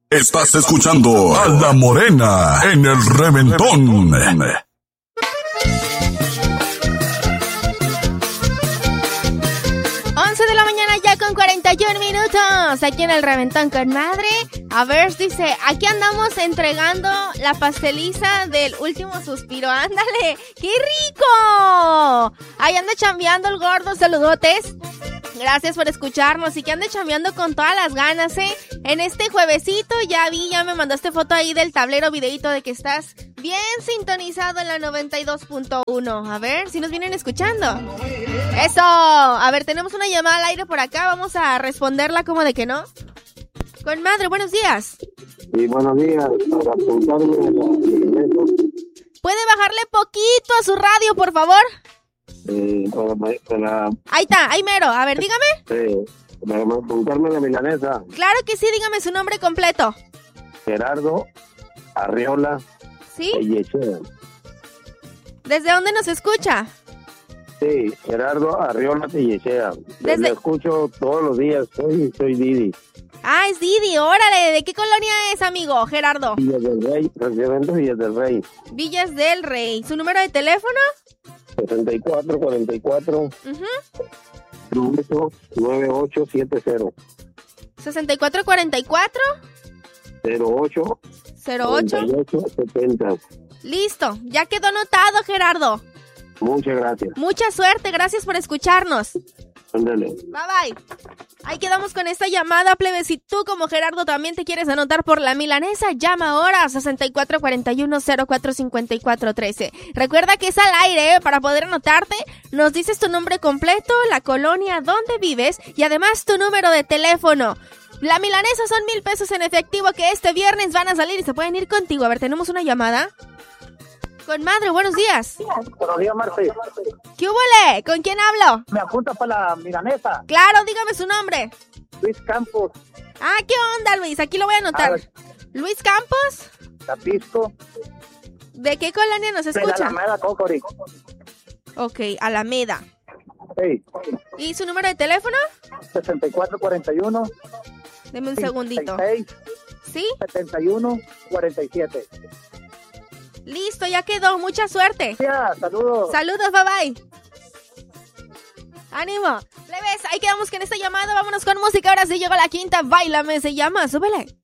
Estás escuchando a La Morena en el Reventón. 11 de la mañana ya con 41 minutos, aquí en el Reventón con Madre. A ver, dice, aquí andamos entregando la pasteliza del último suspiro. ¡Ándale! ¡Qué rico! Ahí anda chambeando el gordo, saludotes. Gracias por escucharnos y que ande chambeando con todas las ganas, En este juevesito ya me mandaste foto ahí del tablero, videito de que estás bien sintonizado en la 92.1. A ver si nos vienen escuchando. ¡Eso! A ver, tenemos una llamada al aire por acá. Vamos a responderla como de que no. Con Madre, buenos días. Sí, buenos días. Para preguntarle ¿puede bajarle poquito a su radio, por favor? Ahí está, ahí mero. A ver, dígame. Para preguntarme la milanesa. Claro que sí, dígame su nombre completo. Gerardo Arriola. ¿Sí? Yechea. ¿Desde dónde nos escucha? Sí, Gerardo Arriola Yechea. Le escucho todos los días. Soy Didi. Ah, es Didi, órale. ¿De qué colonia es, amigo, Gerardo? Villas del Rey, residencia Villas del Rey. Villas del Rey. ¿Su número de teléfono? 6444 9870. 6444 08 70. Listo, ya quedó anotado, Gerardo. Muchas gracias. Mucha suerte, gracias por escucharnos. Ándale. Bye bye. Ahí quedamos con esta llamada, plebe. Si tú como Gerardo también te quieres anotar por la milanesa, llama ahora a 6441-045413. Recuerda que es al aire, para poder anotarte, nos dices tu nombre completo, la colonia donde vives y además tu número de teléfono. La milanesa son 1,000 pesos en efectivo que este viernes van a salir y se pueden ir contigo. A ver, tenemos una llamada. Con Madre, buenos días. Buenos días, Marce. ¿Qué hubole? ¿Con quién hablo? Me apunta para la milanesa. Claro, dígame su nombre. Luis Campos. Ah, ¿qué onda, Luis? Aquí lo voy a anotar. ¿Luis Campos? Tapisco. ¿De qué colonia nos escucha? De Alameda, Cocori. Ok, Alameda. Sí. ¿Y su número de teléfono? 6441. Deme un segundito. 66, ¿Sí? 7147. Listo, ya quedó. Mucha suerte. Ya, saludos. Saludos, bye bye. ¡Ánimo! Plebes, ahí quedamos con esta llamada. Vámonos con música. Ahora sí llegó la quinta. Báilame, se llama. Súbele.